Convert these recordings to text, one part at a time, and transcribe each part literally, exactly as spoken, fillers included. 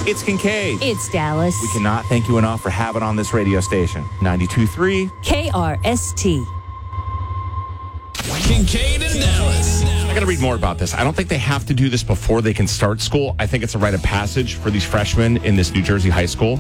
It's Kincaid. It's Dallas. We cannot thank you enough for having on this radio station. ninety-two point three K R S T. Kincaid and Dallas. I got to read more about this. I don't think they have to do this before they can start school. I think it's a rite of passage for these freshmen in this New Jersey high school.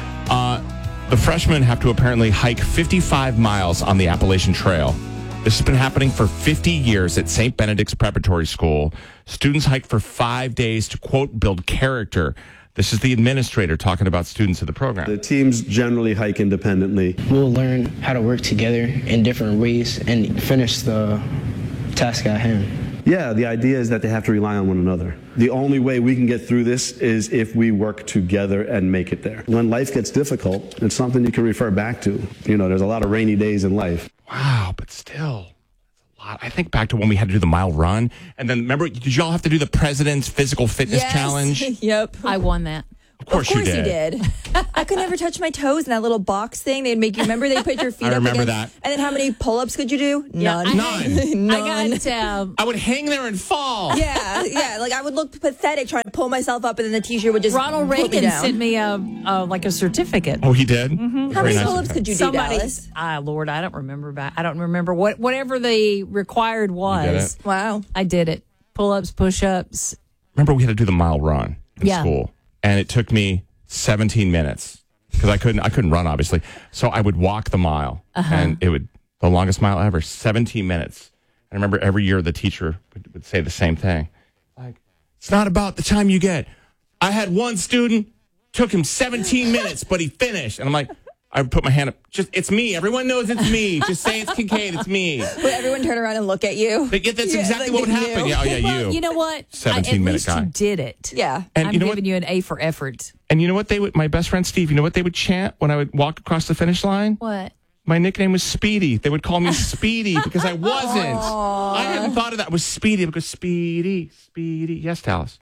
Uh, the freshmen have to apparently hike fifty-five miles on the Appalachian Trail. This has been happening for fifty years at Saint Benedict's Preparatory School. Students hike for five days to, quote, build character. This is the administrator talking about students of the program. The teams generally hike independently. We'll learn how to work together in different ways and finish the task at hand. Yeah, the idea is that they have to rely on one another. The only way we can get through this is if we work together and make it there. When life gets difficult, it's something you can refer back to. You know, there's a lot of rainy days in life. Wow, but still, that's a lot. I think back to when we had to do the mile run. And then remember, did y'all have to do the President's Physical Fitness Yes. Challenge? Yep. I won that. Of course, Of course you you did. did. I could never touch my toes in that little box thing. They'd make you remember they put your feet I up remember against, that. And then how many pull-ups could you do? Yeah, None. I- None. None. I got um, I would hang there and fall. Yeah, yeah. Like I would look pathetic trying to pull myself up, and then the teacher would just Ronald put me Reagan down. sent me a, a like a certificate. Oh, he did? How Very many nice of pull-ups him. could you do, Somebody, Dallas? ah, Lord, I don't remember. Back, I don't remember what whatever the required was. it? Wow. I did it. Pull-ups, push-ups. Remember, we had to do the mile run in Yeah. school, and it took me seventeen minutes because I couldn't. I couldn't run, obviously. So I would walk the mile, Uh-huh. and it would the longest mile ever, seventeen minutes. I remember every year the teacher would, would say the same thing, like, "It's not about the time you get." I had one student took him seventeen minutes, but he finished, and I'm like, I would put my hand up. Just it's me. Everyone knows it's me. Just say it's Kincaid. It's me. Would everyone turn around and look at you? But yeah, that's Yeah, exactly like what would they happen. knew. Yeah, oh yeah, you. Well, you know what? seventeen I, at minute least guy. you did it. Yeah. And I'm you know giving what? you an A for effort. And you know what they would? My best friend Steve. You know what they would chant when I would walk across the finish line? What? My nickname was Speedy. They would call me Speedy because I wasn't. I hadn't thought of that. It was Speedy because Speedy, Speedy. Yes, Dallas.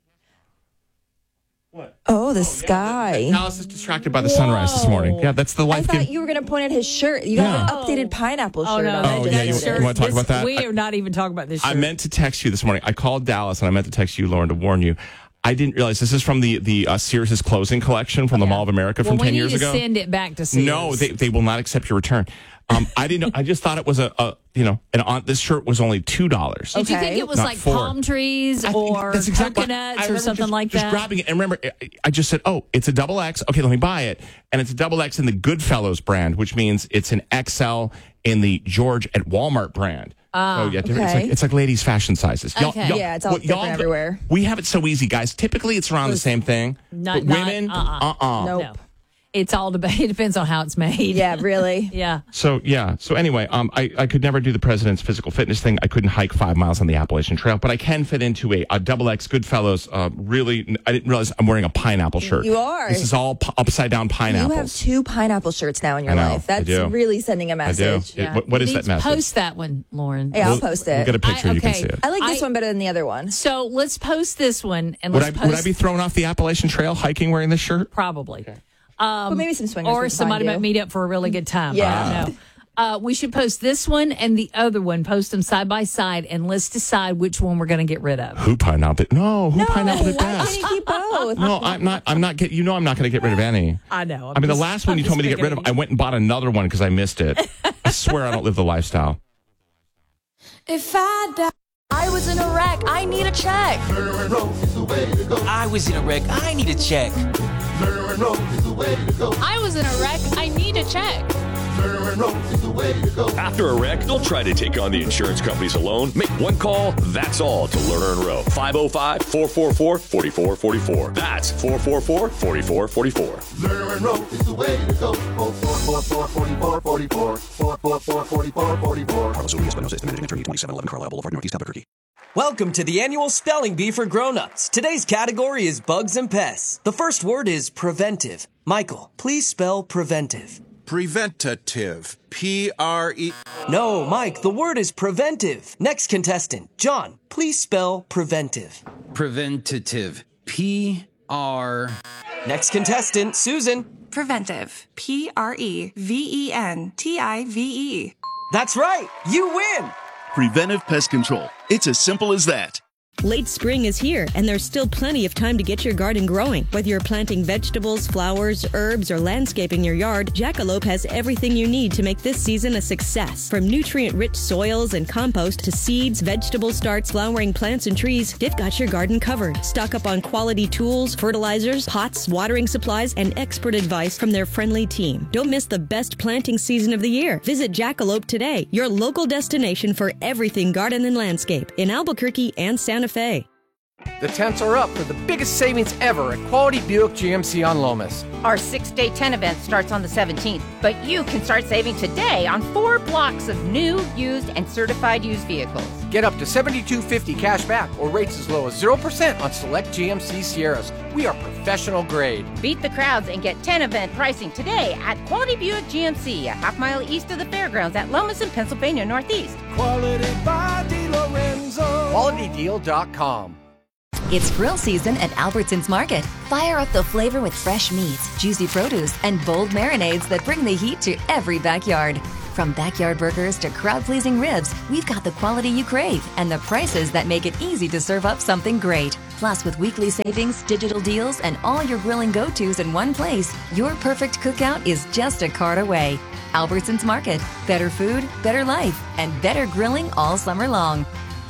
What? Oh, the sky. Dallas is distracted by the sunrise this morning. Yeah, that's the I life. thought gift. you were going to point at his shirt. You got Yeah. an updated pineapple Oh shirt no! on. that Oh, just- yeah, you- that shirt- you wanna talk this- about that? We I- are not even talking about this. I shirt. meant to text you this morning. I called Dallas and I meant to text you, Lauren, to warn you. I didn't realize this is from the the uh, Sears' clothing collection from the Mall of America from well, we ten need years to ago. send it back to Sears. No, they they will not accept your return. Um, I didn't. know. I just thought it was a, a you know, and on this shirt was only two dollars. Did you think Okay. it was Not like four. palm trees I think or that's exactly- coconuts I or remember something just, like just that? grabbing it, and remember, I- I just said, "Oh, it's a double X." Okay, let me buy it, and it's a double X in the Goodfellows brand, which means it's an X L in the George at Walmart brand. Oh, yeah, it's okay. like it's like ladies' fashion sizes. Y'all- Okay. y'all- Yeah, it's all what y'all different do- everywhere. We have it so easy, guys. Typically, it's around the same thing. Not- but not- women, uh-uh. uh-uh. Nope. No. It's all deba- it depends on how it's made. Yeah, really. Yeah. So yeah. So anyway, um, I, I could never do the president's physical fitness thing. I couldn't hike five miles on the Appalachian Trail, but I can fit into a, a double X Goodfellows. Uh, really, I didn't realize I'm wearing a pineapple shirt. You are. This is all p- upside down You pineapples. have two pineapple shirts now in your I know, life. I That's do. really sending a I do. message. It- what, what is Needs that message? Post that one, Lauren. Yeah, I'll We'll- post We'll it. get a picture. I- You can okay. see it. I like this I- one better than the other one. So let's post this one and Would let's I post would I be thrown off the Appalachian Trail hiking wearing this shirt? probably. But maybe some swingers Or would somebody find might you. meet up for a really good time. Yeah. I don't know. Uh, we should post this one and the other one, post them side by side, and let's decide which one we're going to get rid of. Who pineapple? No, who pineapple it Why best? can't you keep both? No, I'm not. I'm not. Get, you know, I'm not going to get rid of any. I know. I'm I mean, the just- last one I'm you told me to just get rid of, picking I went and bought another one because I missed it. I swear I don't live the lifestyle. If I die, I was in a wreck. I need a check. I was in a wreck. I need a check. I was in a wreck. I need a check. After a wreck, don't try to take on the insurance companies alone. Make one call, that's all, to Lerner and Rowe. five oh five, four four four, four four four four. That's four four four, four four four four. Lerner and Rowe is the way to go. four four four, four four four four. four four four, four four four four. Carlos Urias Espinosa is the managing attorney, twenty-seven eleven Carlisle Boulevard, Northeast Albuquerque. Welcome to the annual Spelling Bee for Grown-Ups. Today's category is bugs and pests. The first word is preventive. Michael, please spell preventive. Preventative. P R E. No, Mike, the word is preventive. Next contestant, John, please spell preventive. Preventative. P R. Next contestant, Susan. Preventive. P R E V E N T I V E. That's right. You win. Preventive Pest Control. It's as simple as that. Late spring is here, and there's still plenty of time to get your garden growing. Whether you're planting vegetables, flowers, herbs, or landscaping your yard, Jackalope has everything you need to make this season a success. From nutrient-rich soils and compost to seeds, vegetable starts, flowering plants, and trees, they've got your garden covered. Stock up on quality tools, fertilizers, pots, watering supplies, and expert advice from their friendly team. Don't miss the best planting season of the year. Visit Jackalope today, your local destination for everything garden and landscape in Albuquerque and Santa Fe. The tents are up for the biggest savings ever at Quality Buick G M C on Lomas. Our six-day tent event starts on the seventeenth, but you can start saving today on four blocks of new, used, and certified used vehicles. Get up to seventy-two dollars and fifty cents cash back or rates as low as zero percent on select G M C Sierras. We are professional grade. Beat the crowds and get tent event pricing today at Quality Buick G M C, a half mile east of the fairgrounds at Lomas in Pennsylvania Northeast. Quality by DeLorenzo. Quality Deal dot com. It's grill season at Albertsons Market. Fire up the flavor with fresh meats, juicy produce, and bold marinades that bring the heat to every backyard. From backyard burgers to crowd-pleasing ribs, we've got the quality you crave and the prices that make it easy to serve up something great. Plus, with weekly savings, digital deals, and all your grilling go-tos in one place, your perfect cookout is just a cart away. Albertsons Market. Better food, better life, and better grilling all summer long.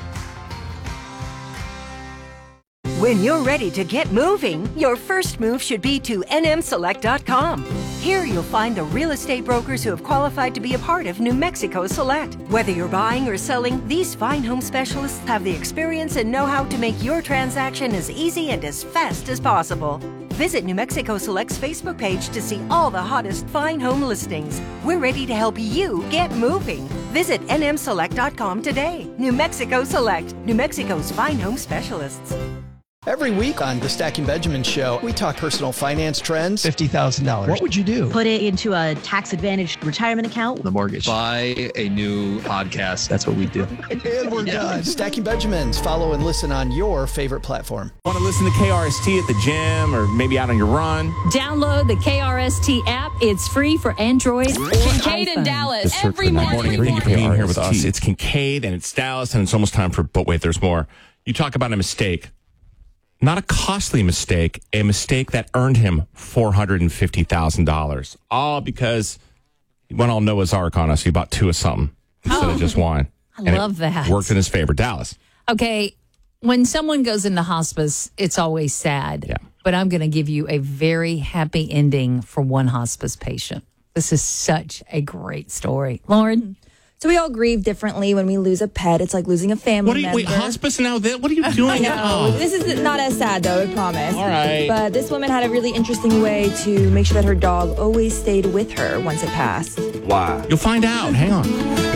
When you're ready to get moving, your first move should be to N M Select dot com. Here you'll find the real estate brokers who have qualified to be a part of New Mexico Select. Whether you're buying or selling, these fine home specialists have the experience and know-how to make your transaction as easy and as fast as possible. Visit New Mexico Select's Facebook page to see all the hottest fine home listings. We're ready to help you get moving. Visit N M Select dot com today. New Mexico Select, New Mexico's fine home specialists. Every week on the Stacking Benjamin Show, we talk personal finance trends. fifty thousand dollars. What would you do? Put it into a tax-advantaged retirement account. The mortgage. Buy a new podcast. That's what we do. And we're yeah. done. Stacking Benjamins. Follow and listen on your favorite platform. Want to listen to K R S T at the gym or maybe out on your run? Download the K R S T app. It's free for Android or Kincaid iPhone. and Dallas every morning. morning. Thank you for being here with us. It's Kincaid and it's Dallas, and it's almost time for, but wait, there's more. You talk about a mistake. Not a costly mistake, a mistake that earned him four hundred fifty thousand dollars. All because he went all Noah's Ark on us. He bought two of something instead Oh. of just one. I And love it that. Worked in his favor. Dallas. Okay, when someone goes into hospice, it's always sad. Yeah. But I'm going to give you a very happy ending for one hospice patient. This is such a great story. Lauren? So we all grieve differently when we lose a pet. It's like losing a family What are you, member. wait, hospice now? That, what are you doing? I know. Oh. This is not as sad, though, I promise. All right. But this woman had a really interesting way to make sure that her dog always stayed with her once it passed. Why? You'll find out. Hang on.